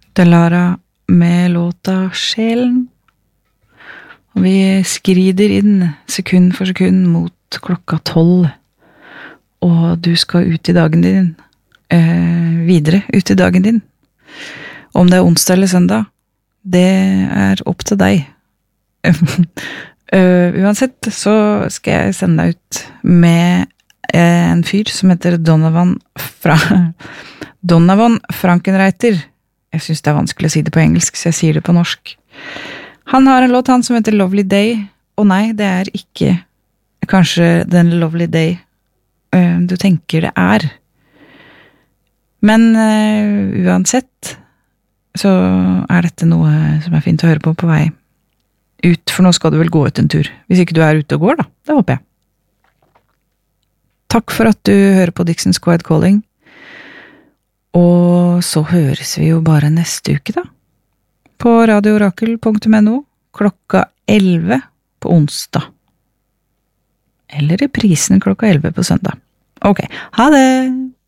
Delara med låta Sjelen. Og vi skrider inn sekund for sekund mot 12. Og du skal ut i dagen din. Videre ut i dagen din. Om det er onsdag eller søndag, det er opp til deg. Uansett så skal jeg sende deg ut med en fyr som heter Donovan Frankenreiter. Jeg synes det er vanskelig å si det på engelsk, så jeg sier det på norsk. Han har en låt som heter Lovely Day, og nei, det er ikke kanskje den Lovely Day du tenker det er. Men uansett så er dette noe som er fint å høre på vei ut, for nå skal du vel gå ut en tur. Hvis ikke du er ute og går da, det håper jeg. Takk for at du hører på Dixons Quiet Calling, og så høres vi jo bare neste uke da, på radioorakel.no 11 på onsdag. Eller reprisen 11 på søndag. Ok, ha det!